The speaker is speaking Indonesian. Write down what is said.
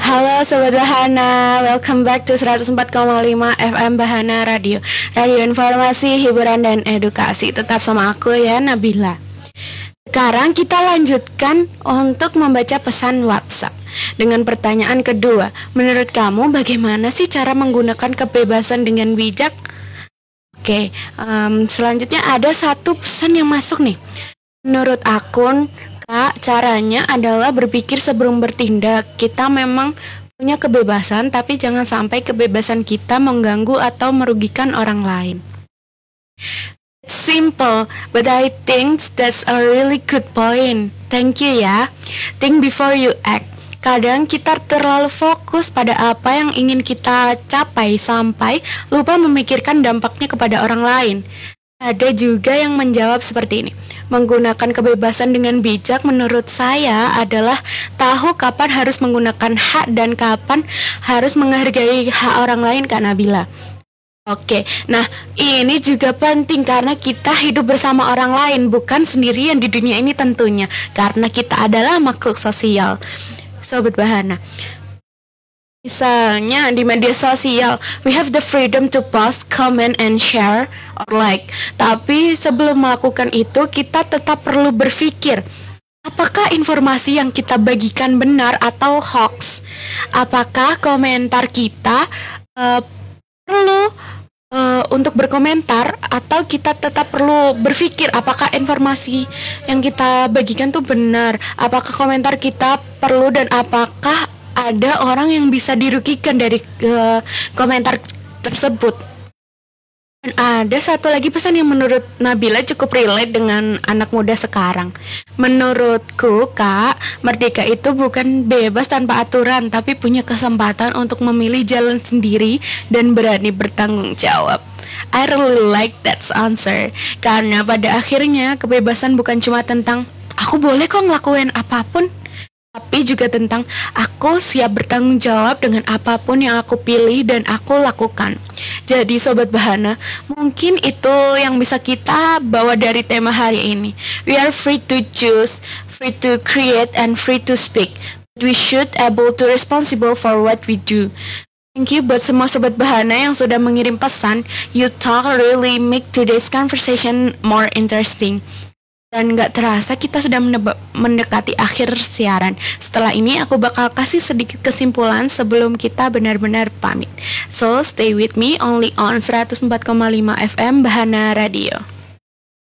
Halo Sobat Bahana, welcome back to 104,5 FM Bahana Radio. Radio informasi, hiburan, dan edukasi. Tetap sama aku ya, Nabila. Sekarang kita lanjutkan untuk membaca pesan WhatsApp dengan pertanyaan kedua. Menurut kamu bagaimana sih cara menggunakan kebebasan dengan bijak? Oke, selanjutnya ada satu pesan yang masuk nih. Menurut akun Kak, caranya adalah berpikir sebelum bertindak. Kita memang punya kebebasan, tapi jangan sampai kebebasan kita mengganggu atau merugikan orang lain. Simple, but I think that's a really good point. Thank you ya. Think before you act. Kadang kita terlalu fokus pada apa yang ingin kita capai sampai lupa memikirkan dampaknya kepada orang lain. Ada juga yang menjawab seperti ini. Menggunakan kebebasan dengan bijak menurut saya adalah tahu kapan harus menggunakan hak dan kapan harus menghargai hak orang lain, Kak Nabila. Oke, nah ini juga penting karena kita hidup bersama orang lain, bukan sendirian di dunia ini tentunya. Karena kita adalah makhluk sosial. Sobat Bahana, misalnya di media sosial, we have the freedom to post, comment, and share or like. Tapi sebelum melakukan itu, kita tetap perlu berpikir, apakah informasi yang kita bagikan benar atau hoax? Apakah komentar kita perlu untuk berkomentar, atau kita tetap perlu berpikir apakah informasi yang kita bagikan tuh benar? Apakah komentar kita perlu dan apakah ada orang yang bisa dirugikan dari komentar tersebut? Dan ada satu lagi pesan yang menurut Nabila cukup relate dengan anak muda sekarang. Menurutku, Kak, merdeka itu bukan bebas tanpa aturan, tapi punya kesempatan untuk memilih jalan sendiri dan berani bertanggung jawab. I really like that answer. Karena pada akhirnya kebebasan bukan cuma tentang aku boleh kok ngelakuin apapun, tapi juga tentang aku siap bertanggung jawab dengan apapun yang aku pilih dan aku lakukan. Jadi Sobat Bahana, mungkin itu yang bisa kita bawa dari tema hari ini. We are free to choose, free to create, and free to speak. But we should able to responsible for what we do. Thank you buat semua Sobat Bahana yang sudah mengirim pesan. You talk really make today's conversation more interesting. Dan gak terasa kita sudah mendekati akhir siaran. Setelah ini aku bakal kasih sedikit kesimpulan sebelum kita benar-benar pamit. So stay with me only on 104,5 FM Bahana Radio.